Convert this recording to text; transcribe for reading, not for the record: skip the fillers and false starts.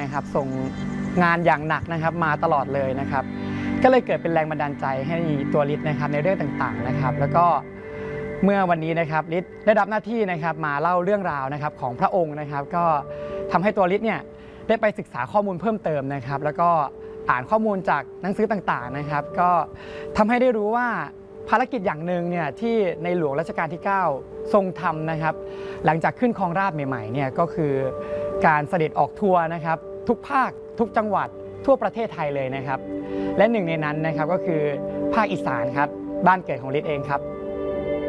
นะครับส่งงานอย่างหนักนะครับมาตลอดเลยนะครับก็เลยเกิดเป็นแรงบันดาลใจให้ตัวฤทธิ์นะครับในเรื่องต่างๆนะครับแล้วก็เมื่อวันนี้นะครับฤทธิ์ได้รับหน้าที่นะครับมาเล่าเรื่องราวนะครับของพระองค์นะครับก็ทำให้ตัวฤทธิ์เนี่ยได้ไปศึกษาข้อมูลเพิ่มเติมนะครับแล้วก็อ่านข้อมูลจากหนังสือต่างๆนะครับก็ทำให้ได้รู้ว่าภารกิจอย่างหนึ่งเนี่ยที่ในหลวงรัชกาลที่9ทรงทำนะครับหลังจากขึ้นครองราชย์ใหม่ๆเนี่ยก็คือการเสด็จออกทัวร์นะครับทุกภาคทุกจังหวัดทั่วประเทศไทยเลยนะครับและหนึ่งในนั้นนะครับก็คือภาคอีสานครับบ้านเกิดของฤทธิ์เองครับ